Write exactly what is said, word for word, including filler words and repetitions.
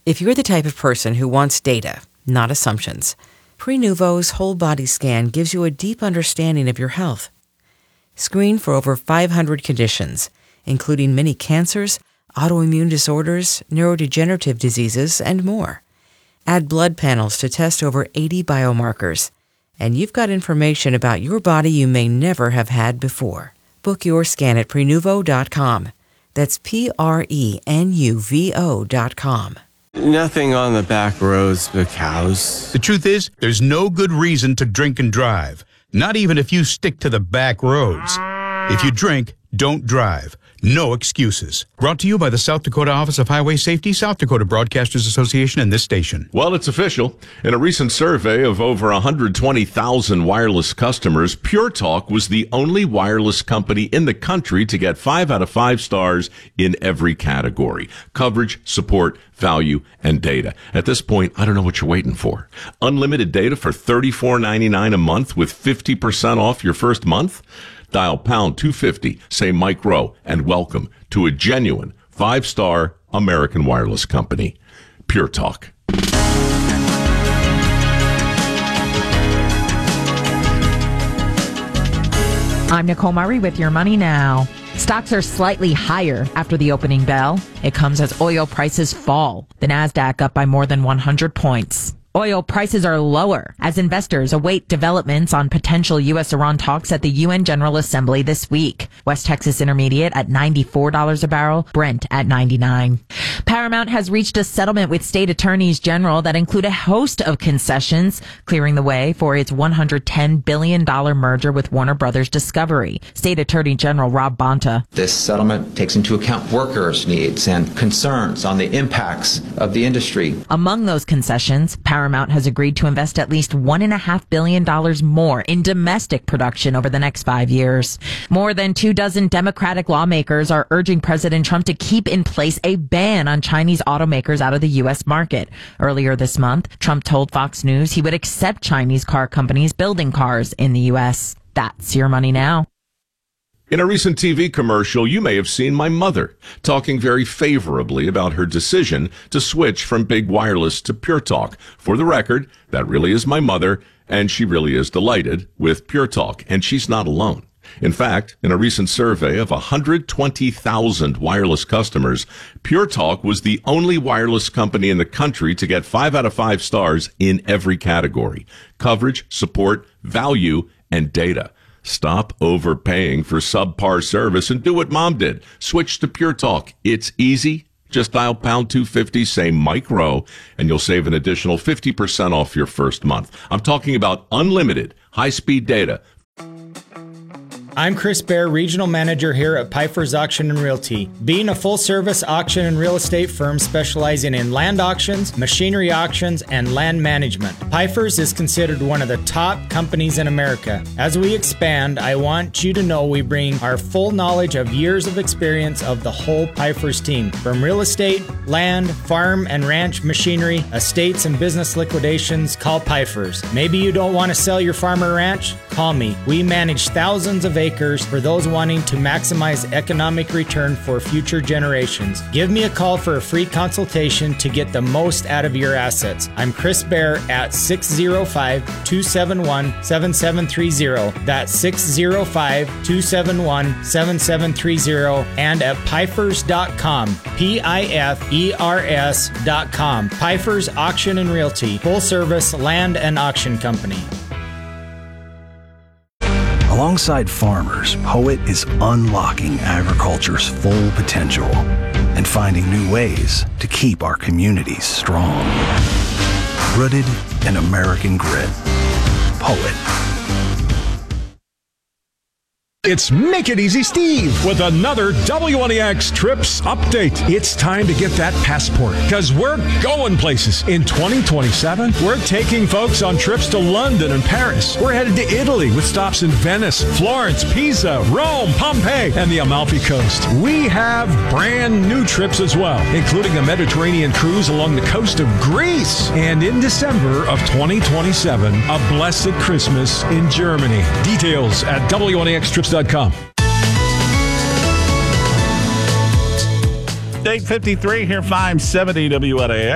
If you're the type of person who wants data, not assumptions, Prenuvo's whole body scan gives you a deep understanding of your health. Screen for over five hundred conditions, including many cancers, autoimmune disorders, neurodegenerative diseases, and more. Add blood panels to test over eighty biomarkers, and you've got information about your body you may never have had before. Book your scan at Prenuvo dot com. That's P R E N U V O dot com. Nothing on the back roads but cows. The truth is, there's no good reason to drink and drive, not even if you stick to the back roads. If you drink, don't drive. No excuses. Brought to you by the South Dakota Office of Highway Safety, South Dakota Broadcasters Association, and this station. Well, it's official. In a recent survey of over one hundred twenty thousand wireless customers, Pure Talk was the only wireless company in the country to get five out of five stars in every category: coverage, support, value, and data. At this point, I don't know what you're waiting for. Unlimited data for thirty-four ninety-nine a month with fifty percent off your first month? Dial pound two fifty, say Mike Rowe, and welcome to a genuine five-star American wireless company. Pure Talk. I'm Nicole Murray with Your Money Now. Stocks are slightly higher after the opening bell. It comes as oil prices fall. The NASDAQ up by more than one hundred points. Oil prices are lower as investors await developments on potential U S Iran talks at the U N General Assembly this week. West Texas Intermediate at ninety-four dollars a barrel, Brent at ninety-nine. Paramount has reached a settlement with state attorneys general that include a host of concessions, clearing the way for its one hundred ten billion dollars merger with Warner Brothers Discovery. State Attorney General Rob Bonta. This settlement takes into account workers' needs and concerns on the impacts of the industry. Among those concessions, Paramount has agreed to invest at least one point five billion dollars more in domestic production over the next five years. More than two dozen Democratic lawmakers are urging President Trump to keep in place a ban on Chinese automakers out of the U S market. Earlier this month, Trump told Fox News he would accept Chinese car companies building cars in the U S. That's Your Money Now. In a recent T V commercial, you may have seen my mother talking very favorably about her decision to switch from big wireless to Pure Talk. For the record, that really is my mother, and she really is delighted with Pure Talk, and she's not alone. In fact, in a recent survey of one hundred twenty thousand wireless customers, Pure Talk was the only wireless company in the country to get five out of five stars in every category: coverage, support, value, and data. Stop overpaying for subpar service and do what Mom did. Switch to Pure Talk. It's easy. Just dial pound two fifty, say Mike Rowe, and you'll save an additional fifty percent off your first month. I'm talking about unlimited high-speed data. I'm Chris Baer, Regional Manager here at Pfeiffer's Auction and Realty. Being a full-service auction and real estate firm specializing in land auctions, machinery auctions, and land management, Pfeiffer's is considered one of the top companies in America. As we expand, I want you to know we bring our full knowledge of years of experience of the whole Pfeiffer's team. From real estate, land, farm and ranch machinery, estates and business liquidations, call Pfeiffer's. Maybe you don't want to sell your farm or ranch? Call me. We manage thousands of acres for those wanting to maximize economic return for future generations. Give me a call for a free consultation to get the most out of your assets. I'm Chris Baer at six oh five, two seven one, seven seven three oh. That's six oh five, two seven one, seven seven three oh and at Pfeifers dot com. P I F E R S dot com. Pfeiffer's Auction and Realty, full service land and auction company. Alongside farmers, Poet is unlocking agriculture's full potential and finding new ways to keep our communities strong. Rooted in American grit. Poet. It's Make It Easy Steve with another W N E X Trips update. It's time to get that passport because we're going places. In twenty twenty-seven, we're taking folks on trips to London and Paris. We're headed to Italy with stops in Venice, Florence, Pisa, Rome, Pompeii, and the Amalfi Coast. We have brand new trips as well, including a Mediterranean cruise along the coast of Greece. And in December of twenty twenty-seven, a blessed Christmas in Germany. Details at W N E X Trips dot com. eight fifty-three here, five seventy W N A X.